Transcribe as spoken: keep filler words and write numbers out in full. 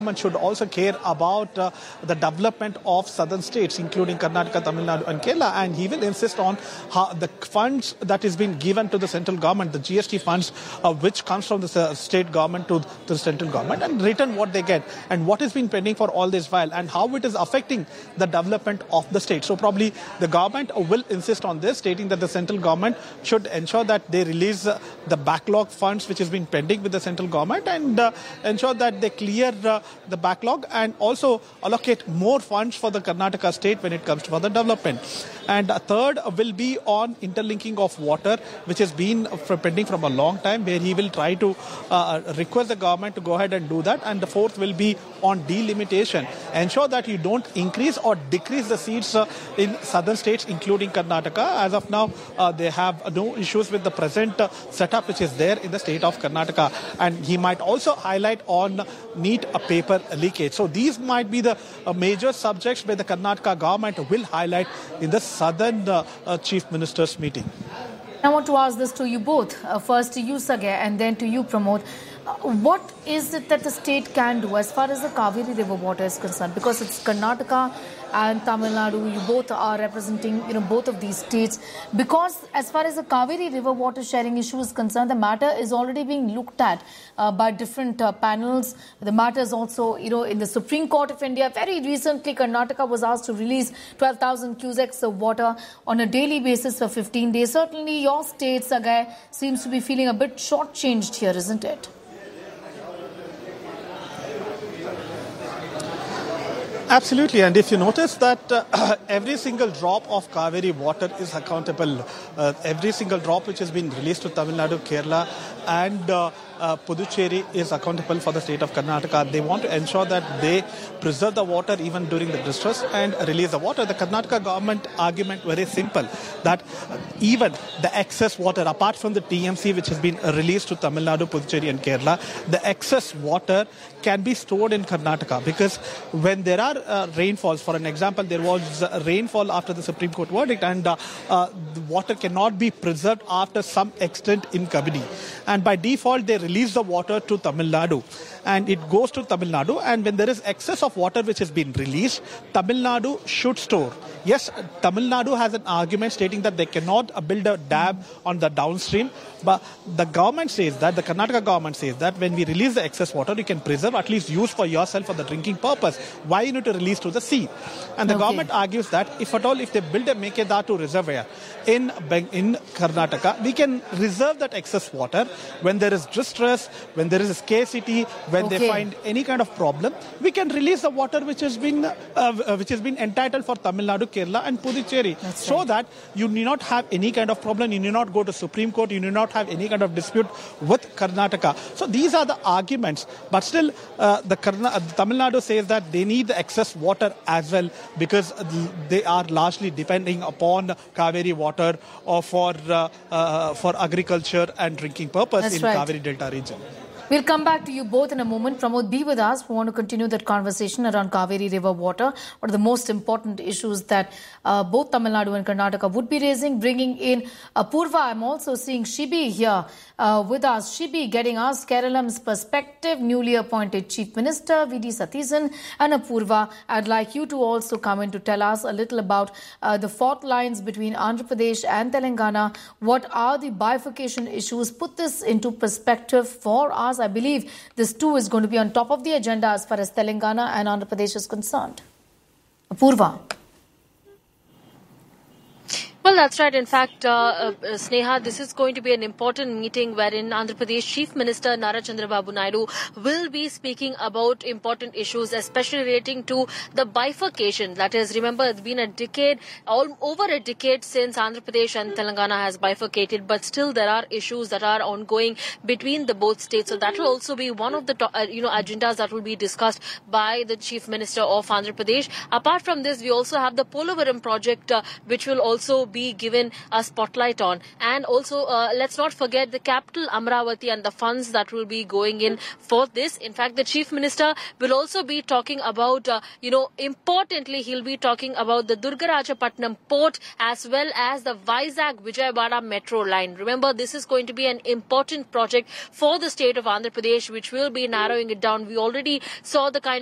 Government should also care about uh, the development of southern states, including Karnataka, Tamil Nadu and Kerala, and he will insist on how the funds that is being given to the central government, the G S T funds, uh, which comes from the uh, state government to, to the central government, and return what they get and what has been pending for all this while and how it is affecting the development of the state. So probably the government will insist on this, stating that the central government should ensure that they release uh, the backlog funds which has been pending with the central government and uh, ensure that they clear uh, the backlog and also allocate more funds for the Karnataka state when it comes to further development. And a third will be on interlinking of water, which has been pending from a long time, where he will try to uh, request the government to go ahead and do that. And the fourth will be on delimitation. Ensure that you don't increase or decrease the seats uh, in southern states, including Karnataka. As of now, uh, they have no issues with the present uh, setup which is there in the state of Karnataka. And he might also highlight on NEET a paper leakage. So these might be the uh, major subjects where the Karnataka government will highlight in the southern uh, uh, chief ministers meeting. I want to ask this to you both. Uh, first to you, Sagay, and then to you, Pramod. Uh, what is it that the state can do as far as the Kaveri River water is concerned? Because it's Karnataka and Tamil Nadu, you both are representing, you know, both of these states. Because as far as the Kaveri River water sharing issue is concerned, the matter is already being looked at uh, by different uh, panels. The matter is also, you know, in the Supreme Court of India. Very recently, Karnataka was asked to release twelve thousand cusecs of water on a daily basis for fifteen days. Certainly, your state, Sagay, seems to be feeling a bit shortchanged here, isn't it? Absolutely, and if you notice that uh, every single drop of Kaveri water is accountable. Uh, every single drop which has been released to Tamil Nadu, Kerala and uh, uh, Puducherry is accountable for the state of Karnataka. They want to ensure that they preserve the water even during the distress and release the water. The Karnataka government argument very simple, that uh, even the excess water, apart from the T M C which has been uh, released to Tamil Nadu, Puducherry and Kerala, the excess water can be stored in Karnataka, because when there are uh, rainfalls, for an example, there was uh, rainfall after the Supreme Court verdict, and uh, uh, the water cannot be preserved after some extent in Kabini. And by default, they release the water to Tamil Nadu, and it goes to Tamil Nadu. And when there is excess of water which has been released, Tamil Nadu should store. Yes, Tamil Nadu has an argument stating that they cannot uh, build a dam on the downstream, but the government says that, the Karnataka government says that when we release the excess water, you can preserve, at least use for yourself for the drinking purpose. Why you need to release to the sea? And the okay. government argues that if at all, if they build a Mekedatu reservoir in, in Karnataka, we can reserve that excess water when there is distress, when there is a scarcity, when okay. they find any kind of problem, we can release the water which has been uh, which has been entitled for Tamil Nadu, Kerala and Puducherry. That's so right. that you need not have any kind of problem, you need not go to Supreme Court, you need not have any kind of dispute with Karnataka. So these are the arguments. But still, uh, the Karna- uh, Tamil Nadu says that they need the excess water as well, because they are largely depending upon Kaveri water or for uh, uh, for agriculture and drinking purpose That's in right. Kaveri Delta region. We'll come back to you both in a moment. Pramod, be with us. We want to continue that conversation around Kaveri River water. What are the most important issues that uh, both Tamil Nadu and Karnataka would be raising? Bringing in Apurva. I'm also seeing Shibi here uh, with us. Shibi getting us Keralam's perspective. Newly appointed Chief Minister V D Satheesan and Apurva. I'd like you to also come in to tell us a little about uh, the fault lines between Andhra Pradesh and Telangana. What are the bifurcation issues? Put this into perspective for us. I believe this too is going to be on top of the agenda as far as Telangana and Andhra Pradesh is concerned. Apurva. Well, that's right. In fact, uh, uh, Sneha, this is going to be an important meeting wherein Andhra Pradesh Chief Minister Nara Chandrababu Naidu will be speaking about important issues, especially relating to the bifurcation. That is, remember, it's been a decade, all over a decade since Andhra Pradesh and Telangana has bifurcated, but still there are issues that are ongoing between the both states. So that will also be one of the uh, you know agendas that will be discussed by the Chief Minister of Andhra Pradesh. Apart from this, we also have the Polavaram project, uh, which will also be be given a spotlight on. And also, uh, let's not forget the capital Amravati and the funds that will be going in for this. In fact, the Chief Minister will also be talking about, uh, you know, importantly, he'll be talking about the Durgarajapatnam port as well as the Vizag-Vijayawada metro line. Remember, this is going to be an important project for the state of Andhra Pradesh, which will be narrowing it down. We already saw the kind